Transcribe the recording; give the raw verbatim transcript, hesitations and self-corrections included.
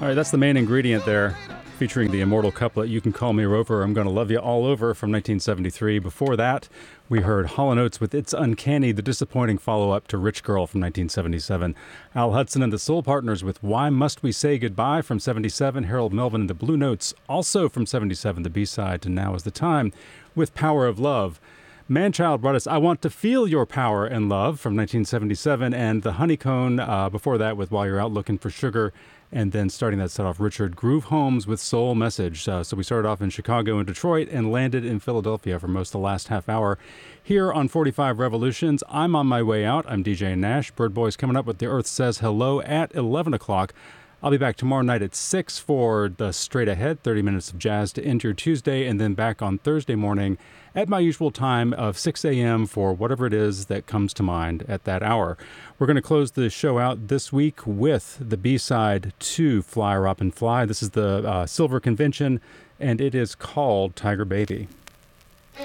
All right, that's the main ingredient there, featuring the immortal couplet, "You Can Call Me Rover, I'm Gonna Love You All Over" from nineteen seventy-three. Before that, we heard Hall and Oates with "It's Uncanny," the disappointing follow-up to "Rich Girl" from nineteen seventy-seven. Al Hudson and the Soul Partners with "Why Must We Say Goodbye" from seventy-seven. Harold Melvin and the Blue Notes, also from seventy-seven, the B-side to "Now Is the Time" with "Power of Love." Manchild brought us "I Want to Feel Your Power and Love" from nineteen seventy-seven, and the Honeycomb uh, before that with "While You're Out Looking for Sugar." And then starting that set off, Richard Groove Holmes with "Soul Message." Uh, so we started off in Chicago and Detroit and landed in Philadelphia for most of the last half hour. Here on forty-five Revolutions, I'm on my way out. I'm D J Nash. Bird Boy's coming up with "The Earth Says Hello" at eleven o'clock. I'll be back tomorrow night at six for the Straight Ahead, thirty minutes of jazz to end your Tuesday, and then back on Thursday morning at my usual time of six a.m. for whatever it is that comes to mind at that hour. We're going to close the show out this week with the B-side to "Fly Robin Fly." This is the uh, Silver Convention, and it is called "Tiger Baby."